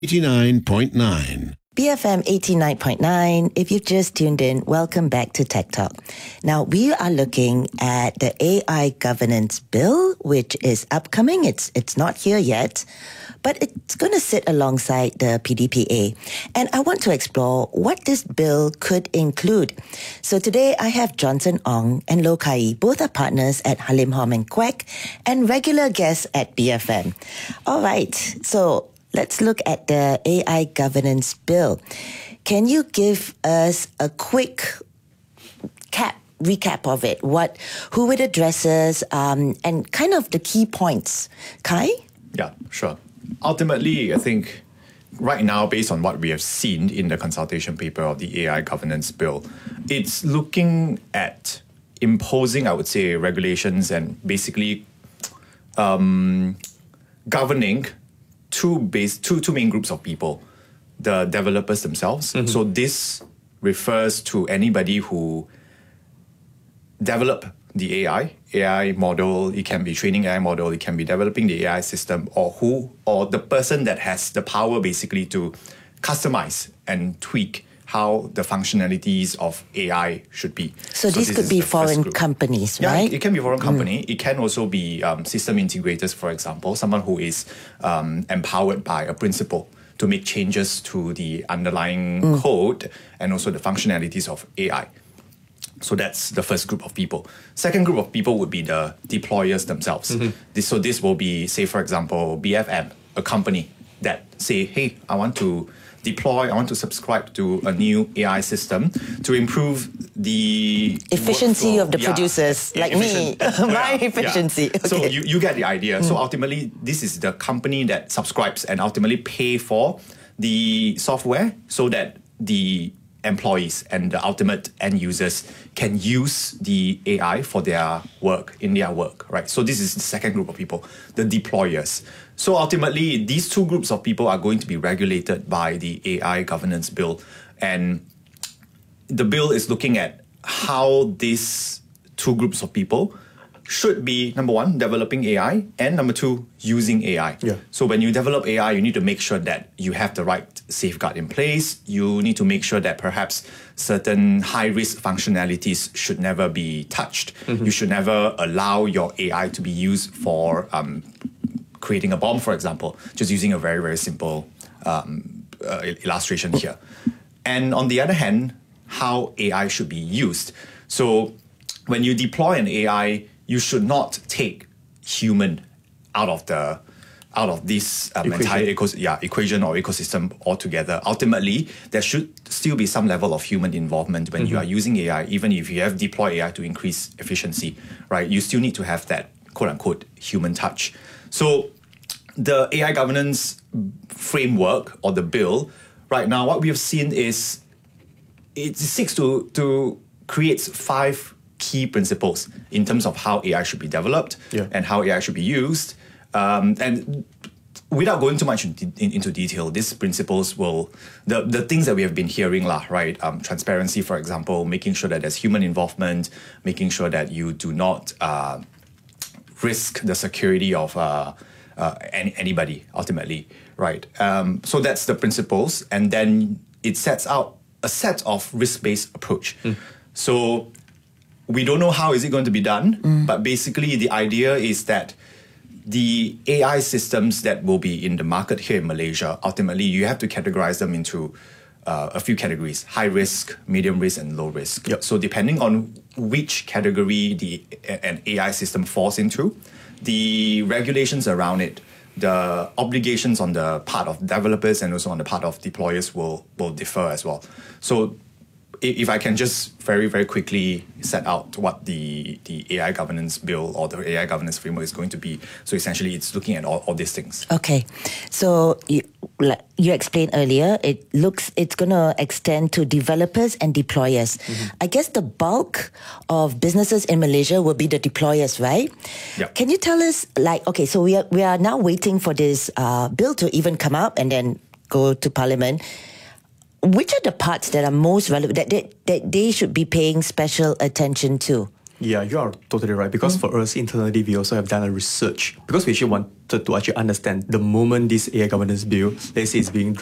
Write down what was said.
89.9. BFM 89.9. If you've just tuned in, welcome back to Tech Talk. Now, we are looking at the AI governance bill, which is upcoming. It's not here yet, but it's going to sit alongside the PDPA. And I want to explore what this bill could include. So today I have Johnson Ong and Loh Kai. Both are partners at Halim Hom and Quek and regular guests at BFM. All right. So let's look at the AI governance bill. Can you give us a quick recap of it? Who it addresses, and kind of the key points? Kai? Yeah, sure. Ultimately, I think right now, based on what we have seen in the consultation paper of the AI governance bill, it's looking at imposing, I would say, regulations and basically governing two main groups of people, the developers themselves. Mm-hmm. So this refers to anybody who develop the AI model. It can be training AI model, it can be developing the AI system, or the person that has the power basically to customize and tweak how the functionalities of AI should be. So this could be foreign companies, right? Yeah, it can be foreign company. It can also be system integrators, for example, someone who is empowered by a principal to make changes to the underlying code and also the functionalities of AI. So that's the first group of people. Second group of people would be the deployers themselves. Mm-hmm. This will be, say, for example, BFM, a company that say, hey, I want to subscribe to a new AI system to improve the efficiency workflow of the producers, like me, my efficiency. Yeah. Okay. So you get the idea. So ultimately, this is the company that subscribes and ultimately pay for the software so that the employees and the ultimate end users can use the AI for their work, right? So this is the second group of people, the deployers. So ultimately, these two groups of people are going to be regulated by the AI governance bill. And the bill is looking at how these two groups of people should be, number one, developing AI, and number two, using AI. Yeah. So when you develop AI, you need to make sure that you have the right safeguard in place. You need to make sure that perhaps certain high-risk functionalities should never be touched. Mm-hmm. You should never allow your AI to be used for creating a bomb, for example, just using a very, very simple illustration here. And on the other hand, how AI should be used. So when you deploy an AI, you should not take human out of this entire equation or ecosystem altogether. Ultimately, there should still be some level of human involvement when you are using AI, even if you have deployed AI to increase efficiency, right? You still need to have that quote-unquote human touch. So the AI governance framework or the bill, right now, what we have seen is it seeks to create 5 key principles in terms of how AI should be developed and how AI should be used. And without going too much into detail, these principles will, the things that we have been hearing, right? Transparency, for example, making sure that there's human involvement, making sure that you do not risk the security of anybody, ultimately, right? So that's the principles. And then it sets out a set of risk-based approach. So we don't know how is it going to be done, but basically the idea is that the AI systems that will be in the market here in Malaysia, ultimately you have to categorize them into a few categories: high risk, medium risk, and low risk. Yep. So depending on which category an AI system falls into, the regulations around it, the obligations on the part of developers and also on the part of deployers will differ as well. So if I can just very, very quickly set out what the AI governance bill or the AI governance framework is going to be. So essentially, it's looking at all these things. Okay. So you explained earlier, it's going to extend to developers and deployers. Mm-hmm. I guess the bulk of businesses in Malaysia will be the deployers, right? Yeah. Can you tell us, okay, so we are now waiting for this bill to even come up and then go to Parliament. Which are the parts that are most relevant that they should be paying special attention to? Yeah, you are totally right. Because for us internally, we also have done a research because we actually wanted to actually understand the moment this AI governance bill, let's say, is being